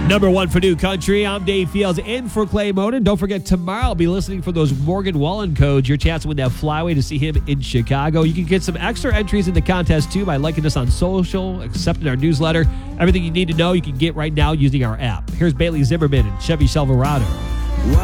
Number one for New Country. I'm Dave Fields in for Clay Moden. Don't forget, tomorrow I'll be listening for those Morgan Wallen codes. Your chance to win that flyway to see him in Chicago. You can get some extra entries in the contest, too, by liking us on social, accepting our newsletter. Everything you need to know you can get right now using our app. Here's Bailey Zimmerman and Chevy Silverado.